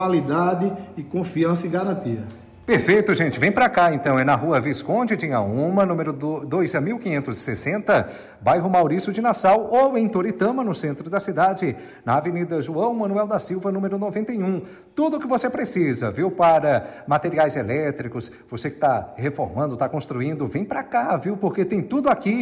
qualidade e confiança e garantia. Perfeito, gente. Vem para cá, então. É na Rua Visconde de Inhaúma, número 2560, bairro Maurício de Nassau, ou em Toritama, no centro da cidade, na Avenida João Manuel da Silva, número 91. Tudo o que você precisa, viu, para materiais elétricos, você que está reformando, está construindo, vem para cá, viu, porque tem tudo aqui